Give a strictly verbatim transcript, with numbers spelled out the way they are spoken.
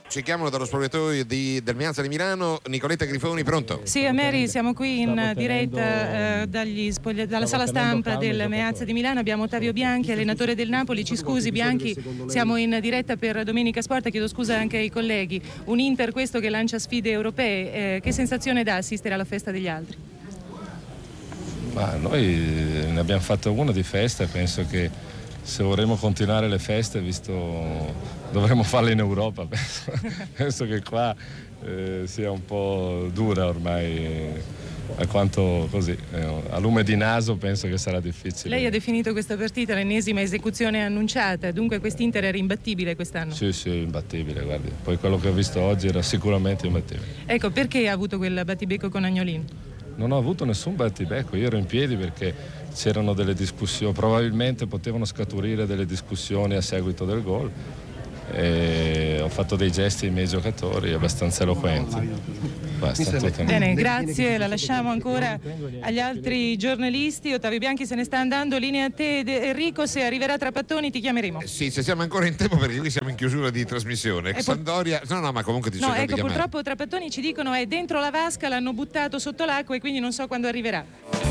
ci chiamano dallo spogliatoio di, del Meazza di Milano. Nicoletta Grifoni, pronto? Sì, Mary, siamo qui in diretta eh, dagli spogli- dalla sala stampa del Meazza di Milano. Abbiamo Ottavio Bianchi, allenatore del Napoli. Ci scusi Bianchi, siamo in diretta per Domenica Sport, chiedo scusa anche ai colleghi. Un Inter questo che lancia sfide europee, eh, che sensazione dà assistere alla festa degli altri? Ma noi ne abbiamo fatto una di festa e penso che se vorremmo continuare le feste, visto dovremmo farle in Europa, penso, penso che qua eh, sia un po' dura ormai, a quanto così, eh, a lume di naso penso che sarà difficile. Lei ha definito questa partita l'ennesima esecuzione annunciata, dunque quest'Inter era imbattibile quest'anno? Sì, sì, imbattibile, guardi. Poi quello che ho visto oggi era sicuramente imbattibile. Ecco, perché ha avuto quel battibecco con Agnolin? Non ho avuto nessun battibecco, io ero in piedi perché c'erano delle discussioni, probabilmente potevano scaturire delle discussioni a seguito del gol e ho fatto dei gesti ai miei giocatori abbastanza eloquenti. Basta, bene, grazie, la lasciamo ancora agli altri giornalisti. Ottavio Bianchi se ne sta andando, linea a te Enrico, se arriverà Trapattoni ti chiameremo. Eh sì, se siamo ancora in tempo perché qui siamo in chiusura di trasmissione. Eh, Sandoria, no no ma comunque ti no, cerco ecco, di chiamare. purtroppo Trapattoni ci dicono è dentro la vasca, l'hanno buttato sotto l'acqua e quindi non so quando arriverà.